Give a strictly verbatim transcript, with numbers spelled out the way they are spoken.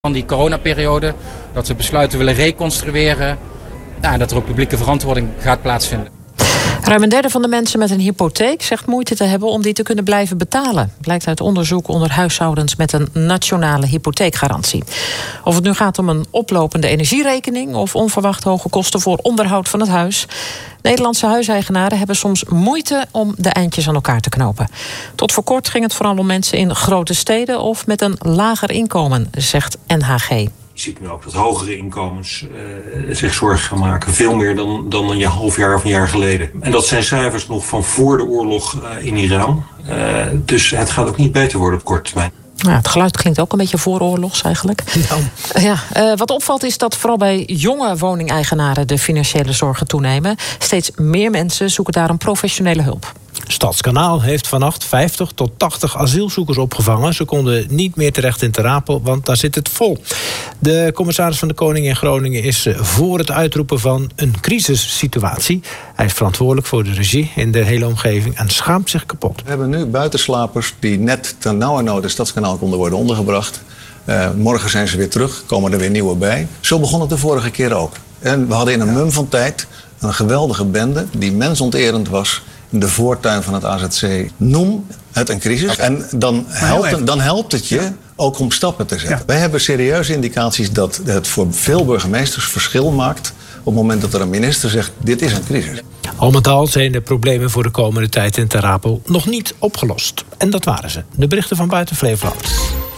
Van die coronaperiode, dat we besluiten willen reconstrueren, nou, en dat er ook publieke verantwoording gaat plaatsvinden. Ruim een derde van de mensen met een hypotheek zegt moeite te hebben om die te kunnen blijven betalen. Blijkt uit onderzoek onder huishoudens met een nationale hypotheekgarantie. Of het nu gaat om een oplopende energierekening of onverwacht hoge kosten voor onderhoud van het huis. Nederlandse huiseigenaren hebben soms moeite om de eindjes aan elkaar te knopen. Tot voor kort ging het vooral om mensen in grote steden of met een lager inkomen, zegt N H G. Je ziet nu ook dat hogere inkomens uh, zich zorgen gaan maken. Veel meer dan, dan een half jaar of een jaar geleden. En dat zijn cijfers nog van voor de oorlog uh, in Iran. Uh, dus het gaat ook niet beter worden op korte termijn. Ja, het geluid klinkt ook een beetje vooroorlogs eigenlijk. Ja. Ja, uh, wat opvalt is dat vooral bij jonge woningeigenaren de financiële zorgen toenemen. Steeds meer mensen zoeken daarom professionele hulp. Stadskanaal heeft vannacht vijftig tot tachtig asielzoekers opgevangen. Ze konden niet meer terecht in Ter Apel, want daar zit het vol. De commissaris van de Koning in Groningen is voor het uitroepen van een crisissituatie. Hij is verantwoordelijk voor de regie in de hele omgeving en schaamt zich kapot. We hebben nu buitenslapers die net ten nauwernood het Stadskanaal konden worden ondergebracht. Uh, morgen zijn ze weer terug, komen er weer nieuwe bij. Zo begon het de vorige keer ook. En we hadden in een mum van tijd een geweldige bende die mensonterend was in de voortuin van het A Z C. Noem het een crisis. En dan helpt, dan helpt het je ook om stappen te zetten. Ja. Wij hebben serieuze indicaties dat het voor veel burgemeesters verschil maakt op het moment dat er een minister zegt, dit is een crisis. Al met al zijn de problemen voor de komende tijd in Ter Apel nog niet opgelost. En dat waren ze. De berichten van buiten Flevoland.